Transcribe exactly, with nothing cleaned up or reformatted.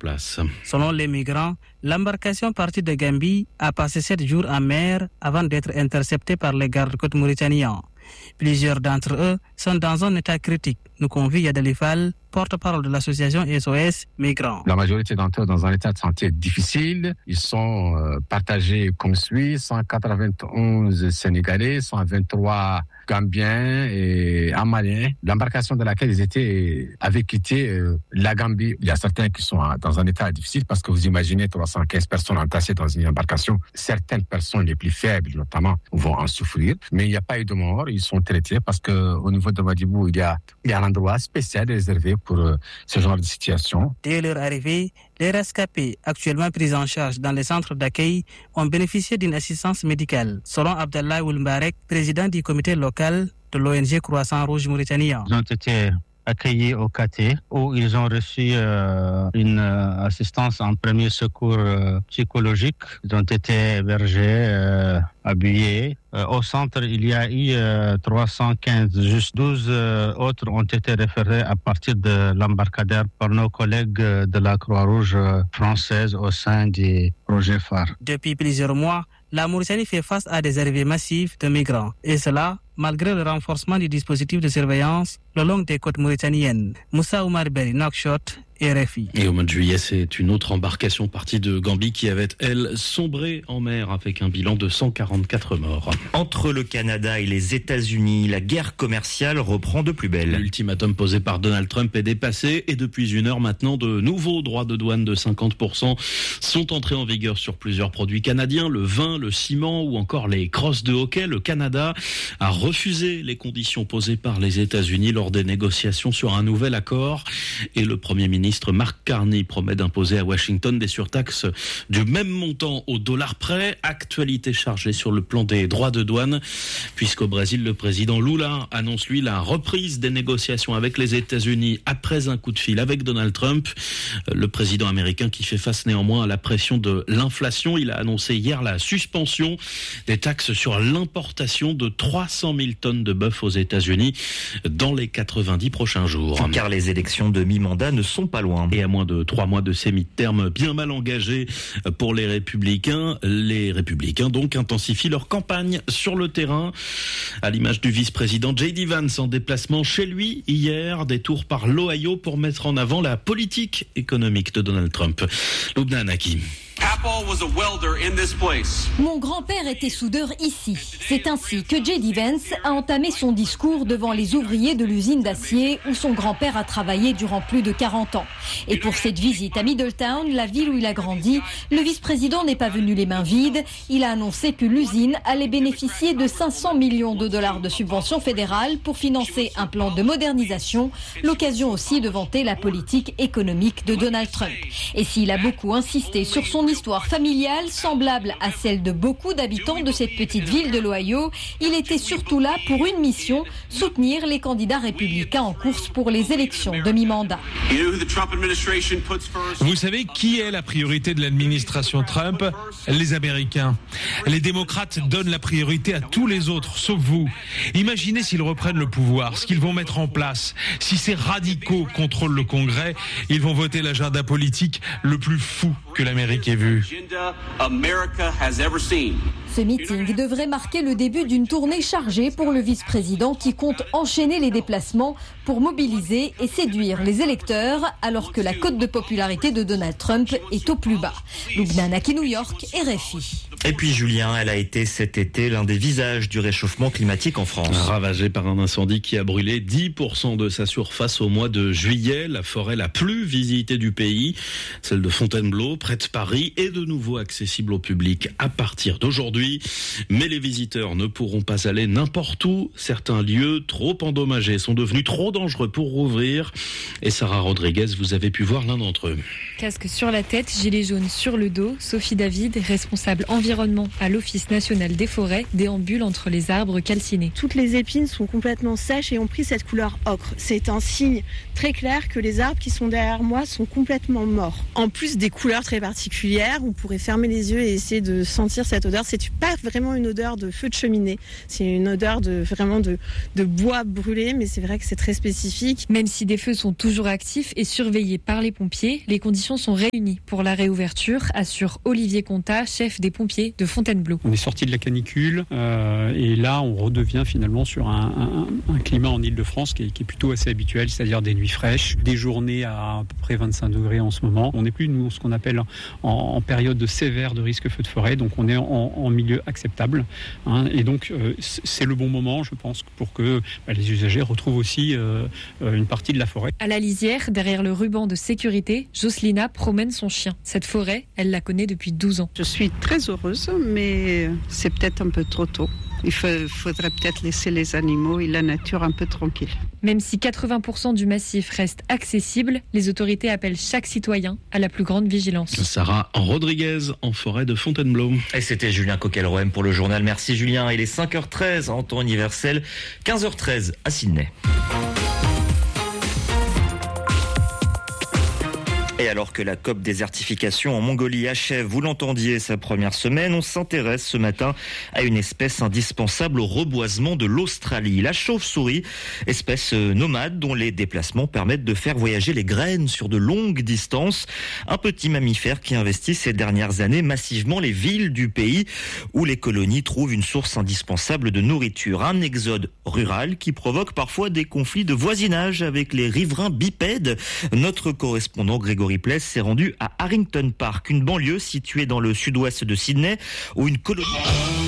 place. Selon les migrants, l'embarcation partie de Gambie a passé sept jours en mer avant d'être interceptée par les gardes-côtes mauritaniens. Plusieurs d'entre eux sont dans un état critique, nous confie Yadali Fall, porte-parole de l'association S O S Migrants. La majorité d'entre eux dans un état de santé difficile. Ils sont euh, partagés comme suit, cent quatre-vingt-onze Sénégalais, cent vingt-trois Gambiens et Maliens. L'embarcation de laquelle ils étaient avait quitté euh, la Gambie. Il y a certains qui sont dans un état difficile parce que vous imaginez trois cent quinze personnes entassées dans une embarcation. Certaines personnes les plus faibles, notamment, vont en souffrir. Mais il n'y a pas eu de mort. Ils sont traités parce que au niveau de Ouadhibou, il y a, il y a un endroit spécial réservé pour euh, ce genre de situation. Dès leur arrivée, les rescapés, actuellement pris en charge dans les centres d'accueil, ont bénéficié d'une assistance médicale. Selon Abdallah Oulmbarek, président du comité local de l'O N G Croissant Rouge Mauritanien. Ils ont été accueillis au K T où ils ont reçu euh, une euh, assistance en premier secours euh, psychologique. Ils ont été hébergés, euh, habillés. Euh, au centre, il y a eu euh, trois cent quinze, juste douze euh, autres ont été référés à partir de l'embarcadère par nos collègues euh, de la Croix-Rouge euh, française au sein du projet phare. Depuis plusieurs mois, la Mauritanie fait face à des arrivées massives de migrants. Et cela, malgré le renforcement du dispositif de surveillance le long des côtes mauritaniennes. Moussa Oumar Beri, Nouakchott, R F I. Et au mois de juillet, c'est une autre embarcation partie de Gambie qui avait, elle, sombré en mer avec un bilan de cent quarante-quatre morts. Entre le Canada et les États-Unis, la guerre commerciale reprend de plus belle. L'ultimatum posé par Donald Trump est dépassé et depuis une heure maintenant, de nouveaux droits de douane de cinquante pour cent sont entrés en vigueur sur plusieurs produits canadiens, le vin, le ciment ou encore les crosses de hockey. Le Canada a refusé les conditions posées par les États-Unis lors des négociations sur un nouvel accord et le Premier ministre Mark Carney promet d'imposer à Washington des surtaxes du même montant au dollar près. Actualité chargée sur le plan des droits de douane, puisqu'au Brésil, le président Lula annonce lui la reprise des négociations avec les États-Unis après un coup de fil avec Donald Trump. Le président américain qui fait face néanmoins à la pression de l'inflation, il a annoncé hier la suspension des taxes sur l'importation de trois cent mille tonnes de bœuf aux États-Unis dans les quatre-vingt-dix prochains jours. Car les élections de mi-mandat ne sont pas loin. Et à moins de trois mois de ces mi-termes bien mal engagés pour les Républicains, les Républicains donc intensifient leur campagne sur le terrain. À l'image du vice-président J D Vance en déplacement chez lui hier, détour par l'Ohio pour mettre en avant la politique économique de Donald Trump. Loubna Anaki. Mon grand-père était soudeur ici. C'est ainsi que J D Vance a entamé son discours devant les ouvriers de l'usine d'acier où son grand-père a travaillé durant plus de quarante ans. Et pour cette visite à Middletown, la ville où il a grandi, le vice-président n'est pas venu les mains vides. Il a annoncé que l'usine allait bénéficier de cinq cents millions de dollars de subventions fédérales pour financer un plan de modernisation, l'occasion aussi de vanter la politique économique de Donald Trump. Et s'il a beaucoup insisté sur son histoire familiale, semblable à celle de beaucoup d'habitants de cette petite ville de l'Ohio, il était surtout là pour une mission, soutenir les candidats républicains en course pour les élections de mi-mandat. Vous savez qui est la priorité de l'administration Trump ? Les Américains. Les démocrates donnent la priorité à tous les autres, sauf vous. Imaginez s'ils reprennent le pouvoir, ce qu'ils vont mettre en place. Si ces radicaux contrôlent le Congrès, ils vont voter l'agenda politique le plus fou que l'Amérique ait vu. Ce meeting devrait marquer le début d'une tournée chargée pour le vice-président qui compte enchaîner les déplacements pour mobiliser et séduire les électeurs alors que la cote de popularité de Donald Trump est au plus bas. Loubna Anaki, New York, R F I. Et puis Julien, elle a été cet été l'un des visages du réchauffement climatique en France. Ravagée par un incendie qui a brûlé dix pour cent de sa surface au mois de juillet, la forêt la plus visitée du pays, celle de Fontainebleau, près de Paris, est de nouveau accessible au public à partir d'aujourd'hui. Mais les visiteurs ne pourront pas aller n'importe où. Certains lieux trop endommagés sont devenus trop dangereux pour rouvrir. Et Sarah Rodriguez, vous avez pu voir l'un d'entre eux. Casque sur la tête, gilet jaune sur le dos, Sophie David, responsable environnementale l'environnement à l'Office national des forêts déambule entre les arbres calcinés. Toutes les épines sont complètement sèches et ont pris cette couleur ocre. C'est un signe très clair que les arbres qui sont derrière moi sont complètement morts. En plus des couleurs très particulières, vous pourrez fermer les yeux et essayer de sentir cette odeur. C'est pas vraiment une odeur de feu de cheminée, c'est une odeur de vraiment de, de bois brûlé, mais c'est vrai que c'est très spécifique. Même si des feux sont toujours actifs et surveillés par les pompiers, les conditions sont réunies pour la réouverture, assure Olivier Contat, chef des pompiers de Fontainebleau. On est sorti de la canicule euh, et là on redevient finalement sur un, un, un climat en Ile-de-France qui est, qui est plutôt assez habituel, c'est-à-dire des nuits fraîches, des journées à à peu près vingt-cinq degrés en ce moment. On n'est plus nous ce qu'on appelle en, en période de sévère de risque feu de forêt, donc on est en, en milieu acceptable. Hein, et donc euh, c'est le bon moment, je pense, pour que bah, les usagers retrouvent aussi euh, une partie de la forêt. À la lisière, derrière le ruban de sécurité, Jocelina promène son chien. Cette forêt, elle la connaît depuis douze ans. Je suis très heureuse, mais c'est peut-être un peu trop tôt. Il faudrait peut-être laisser les animaux et la nature un peu tranquille. Même si quatre-vingts pour cent du massif reste accessible, les autorités appellent chaque citoyen à la plus grande vigilance. Sarah Rodriguez en forêt de Fontainebleau. Et c'était Julien Coquelroem pour le journal. Merci Julien. Il est cinq heures treize en temps universel, quinze heures treize à Sydney. Et alors que la COP désertification en Mongolie achève, vous l'entendiez, sa première semaine, on s'intéresse ce matin à une espèce indispensable au reboisement de l'Australie, la chauve-souris, espèce nomade dont les déplacements permettent de faire voyager les graines sur de longues distances. Un petit mammifère qui investit ces dernières années massivement les villes du pays où les colonies trouvent une source indispensable de nourriture. Un exode rural qui provoque parfois des conflits de voisinage avec les riverains bipèdes. Notre correspondant Grégory Pless s'est rendu à Harrington Park, une banlieue située dans le sud-ouest de Sydney, où une colonie...